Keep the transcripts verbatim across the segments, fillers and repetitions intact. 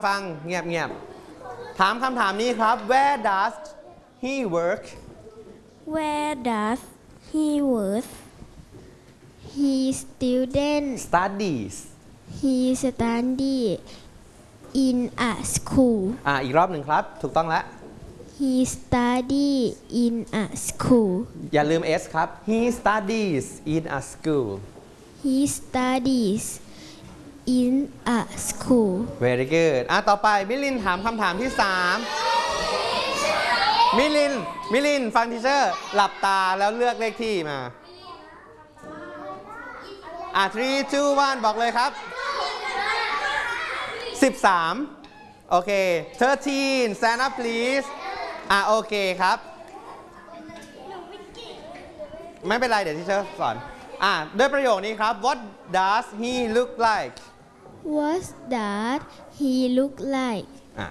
ฟังเงียบๆถามคำถามนี้ครับ Where does he work Where does he work He student studies He study in a school อ่าอีกรอบหนึ่งครับถูกต้องแล้ว He study in a school อย่าลืม S ครับ He studies in a school He studies in a school Very good อ่ะต่อไปมิลินถามคำถามที่สามมิลินมิลินฟังทีเชอร์หลับตาแล้วเลือกเลขที่มาอ่ะสาม สอง หนึ่งบอกเลยครับสิบสามโอเคสิบสาม stand up please อ่ะโอเคครับไม่เป็นไรเดี๋ยวทีเชอร์สอนอ่ะด้วยประโยคนี้ครับ What does he look like What does he look like อ่ะ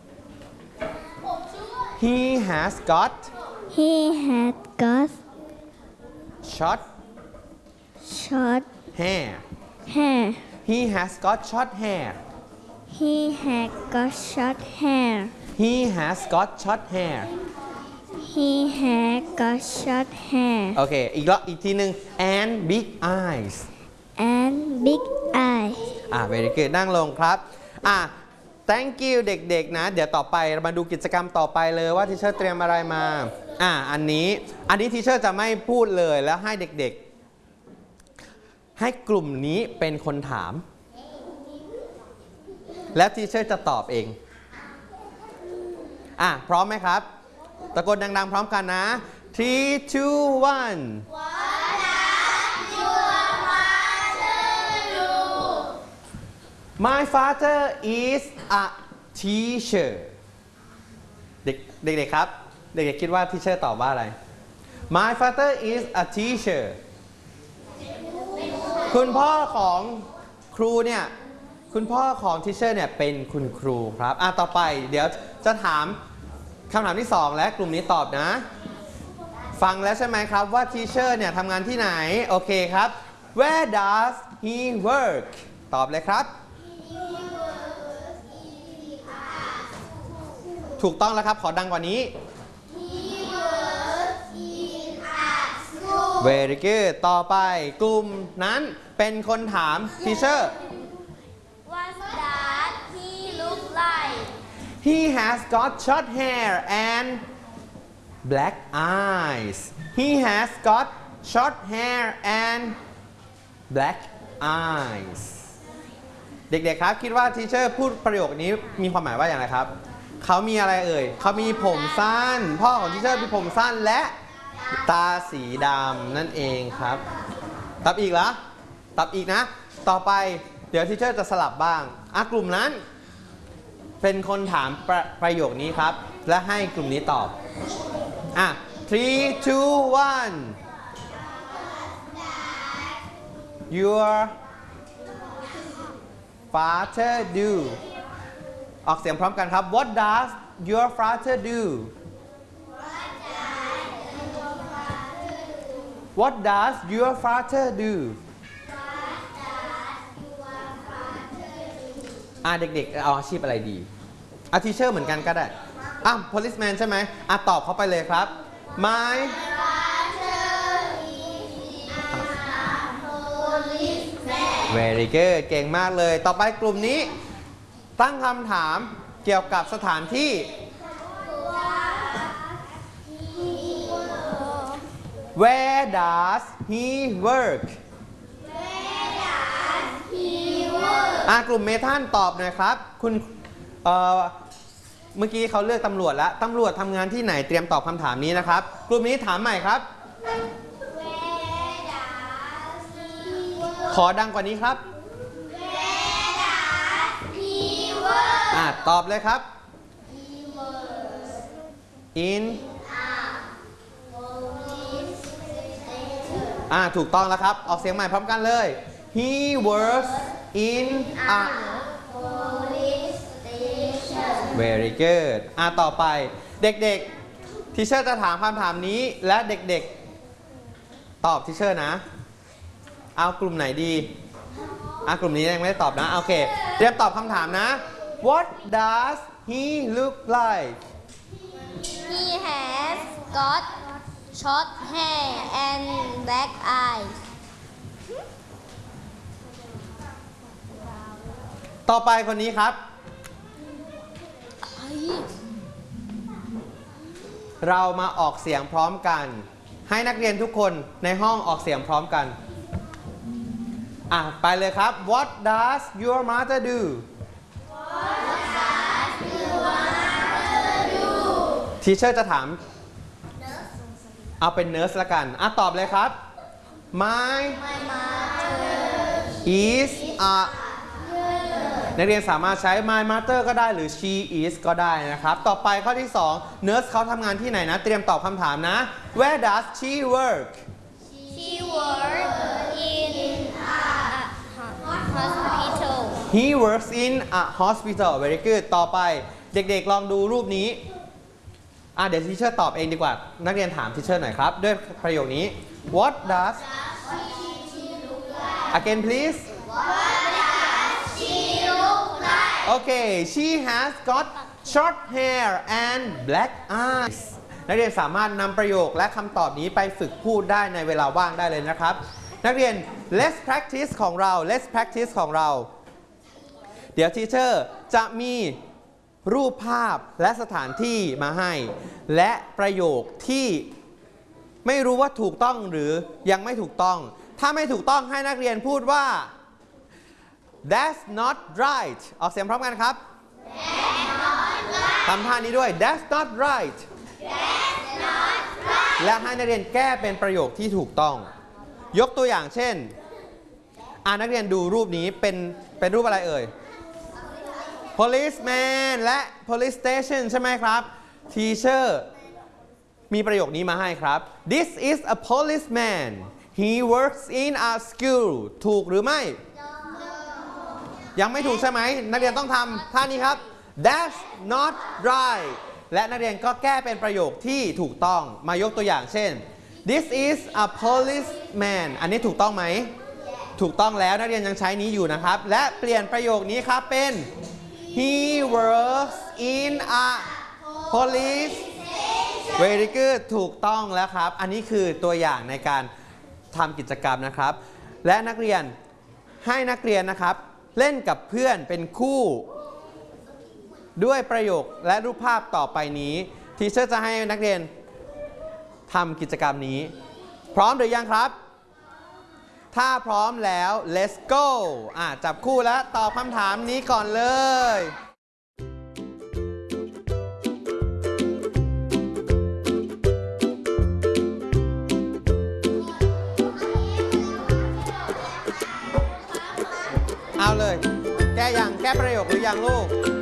He has got He had got short short hair hair He has got short hair He had got short hair He has got short hair He had got short hair โอเคอีกรอบอีกทีหนึ่ง and big eyes and big eyes อ่า very good นั่งลงครับอ่ะ thank you เด็กๆนะเดี๋ยวต่อไปเรามาดูกิจกรรมต่อไปเลยว่าทีเชอร์เตรียมอะไรมาอ่าอันนี้อันนี้ทีเชอร์จะไม่พูดเลยแล้วให้เด็กๆให้กลุ่มนี้เป็นคนถามแล้วทีเชอร์จะตอบเองอ่ะพร้อมไหมครับตะโกนดังๆพร้อมกันนะ three two one My father is a teacher เด็กเด็กๆครับเด็กๆคิดว่าทีเชอร์ตอบว่าอะไร My father is a teacher คุณพ่อของครูเนี่ยคุณพ่อของทีเชอร์เนี่ยเป็นคุณครูครับอ่ะต่อไปเดี๋ยวจะถามคำถามที่สองและกลุ่มนี้ตอบนะฟังแล้วใช่ไหมครับว่าทีเชอร์เนี่ยทำงานที่ไหนโอเคครับ Where does he work ตอบเลยครับถูกต้องแล้วครับขอดังกว่านี้ Very good ต่อไปกลุ่มนั้นเป็นคนถามทีเชอร์ What does he look like He has got short hair and black eyes He has got short hair and black eyes เด็กๆครับคิดว่าทีเชอร์พูดประโยคนี้มีความหมายว่าอย่างไรครับเขามีอะไรเอ่ยเขามีผมสั้นพ่อของทีเชอร์มีผมสั้นและตาสีดำนั่นเองครับตอบอีกเหรอตอบอีกนะต่อไปเดี๋ยวทีเชอร์จะสลับบ้างอ่ะกลุ่มนั้นเป็นคนถามประประโยคนี้ครับและให้กลุ่มนี้ตอบอ่ะ three two one Your father do ออกเสียงพร้อมกันครับ What does your father do What does your father do อ่ะเด็กๆเอาอาชีพอะไรดีอ่ะทีเชอร์เหมือนกันก็ได้อ่ะ policeman ใช่ไหมอ่ะตอบเขาไปเลยครับ My Very good เก่งมากเลยต่อไปกลุ่มนี้ตั้งคำถามเกี่ยวกับสถานที่ Where does he work อ่ะกลุ่มเมทัลตอบหน่อยครับคุณเอ่อเมื่อกี้เขาเลือกตำรวจแล้วตำรวจทำงานที่ไหนเตรียมตอบคำถามนี้นะครับกลุ่มนี้ถามใหม่ครับขอดังกว่านี้ครับอ่ะตอบเลยครับ in อ่ะถูกต้องแล้วครับออกเสียงใหม่พร้อมกันเลย he works in a very good อ่ะต่อไปเด็กๆทีเชอร์จะถามคำถามนี้และเด็กๆตอบทีเชอร์นะเอากลุ่มไหนดีอ่ะกลุ่มนี้ยังไม่ได้ตอบนะโอเคเตรียมตอบคำถามนะ What does he look like He has got short hair and black eyes ต่อไปคนนี้ครับ เรามาออกเสียงพร้อมกัน ให้นักเรียนทุกคนในห้องออกเสียงพร้อมกัน อ่ะ ไปเลยครับ What does your mother doทีเชอร์จะถาม เอาเป็นเนิร์สละกัน อ่ะ ตอบเลยครับ My is a นักเรียนสามารถใช้ my mother ก็ได้หรือ she is ก็ได้นะครับ ต่อไปข้อที่สอง nurse เขาทำงานที่ไหนนะ เตรียมตอบคำถามนะ Where does she work She works in a hospital He works in a hospital very good ต่อไปเด็กๆลองดูรูปนี้ อ่ะเดี๋ยวทีเชอร์ตอบเองดีกว่า นักเรียนถามทีเชอร์หน่อยครับ ด้วยประโยคนี้ What does again please Okay she has got short hair and black eyes นักเรียนสามารถนำประโยคและคำตอบนี้ไปฝึกพูดได้ในเวลาว่างได้เลยนะครับ นักเรียน let's practice ของเรา let's practice ของเรา เดี๋ยวทีเชอร์จะมีรูปภาพและสถานที่มาให้ และประโยคที่ไม่รู้ว่าถูกต้องหรือยังไม่ถูกต้อง ถ้าไม่ถูกต้องให้นักเรียนพูดว่า That's not right ออกเสียงพร้อมกันครับ ทำท่านี้ด้วย That's not right และให้นักเรียนแก้เป็นประโยคที่ถูกต้อง ยกตัวอย่างเช่น อ่านักเรียนดูรูปนี้เป็นเป็นรูปอะไรเอ่ย policeman และ police station ใช่ไหมครับ teacher มีประโยคนี้มาให้ครับ This is a policeman he works in a school ถูกหรือไม่ยังไม่ถูกใช่ไหมนักเรียนต้องทำท่านี้ครับ That's not right และนักเรียนก็แก้เป็นประโยคที่ถูกต้องมายกตัวอย่างเช่น This is a policeman อันนี้ถูกต้องไหมถูกต้องแล้วนักเรียนยังใช้นี้อยู่นะครับและเปลี่ยนประโยคนี้ครับเป็น He works in a police very good ถูกต้องแล้วครับอันนี้คือตัวอย่างในการทำกิจกรรมนะครับและนักเรียนให้นักเรียนนะครับเล่นกับเพื่อนเป็นคู่ด้วยประโยคและรูปภาพต่อไปนี้ทีเชอร์จะให้นักเรียนทำกิจกรรมนี้พร้อมหรือยังครับถ้าพร้อมแล้ว let's go อ่ะจับคู่แล้วตอบคำถามนี้ก่อนเลยเอาเลยแก้ยังแก้ประโยคหรือยังลูก